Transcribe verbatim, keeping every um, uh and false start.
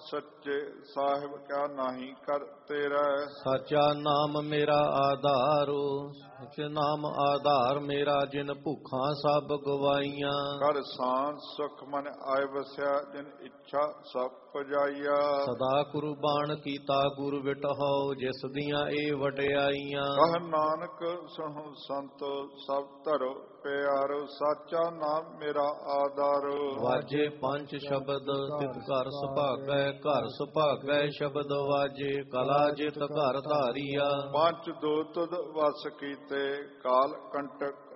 ਸੱਚੇ ਸਾਹਿਬ ਕਿਆ ਨਾਹੀ ਕਰ ਤੇਰਾ। ਸਾਚਾ ਨਾਮ ਮੇਰਾ ਆਧਾਰੋ, ਸੱਚੇ ਨਾਮ ਆਧਾਰ ਮੇਰਾ, ਜਿਨ ਭੁੱਖਾਂ ਸਭ ਗਵਾਈਆਂ। ਕਰ ਸਾਂਝ ਸੁਖ ਮਨ ਆਏ ਵਸਿਆ, ਜਿਨ ਇੱਛਾ ਸਭ ਪੁਜਾਈਆ। ਸਦਾ ਕੁਰਬਾਨ ਕੀਤਾ ਗੁਰ ਵਿਟਹੁ, ਜਿਸ ਦੀਆਂ ਇਹ ਵਡਿਆਈਆਂ। ਕਹ ਨਾਨਕ ਸੁਣੋ ਸੰਤੋ, ਸਭ ਧਰੋ ਪਿਆਰੋ, ਸਾਚਾ ਨਾਮ ਮੇਰਾ ਆਧਾਰੋ। ਵਾਜੇ ਪੰਜ ਸ਼ਬਦ ਤਿਤ ਘਰ ਸੁਭਾਗੈ, ਘਰ ਸੁਭਾਗੈ ਸ਼ਬਦ ਵਾਜੇ, ਕਲਾ ਜਿਤ ਘਰ ਧਾਰੀਆ। ਪੰਜ ਦੋ ਤੁਧ ਵਸ ਕੀਤੇ, ਕਾਲ ਕੰਟਕ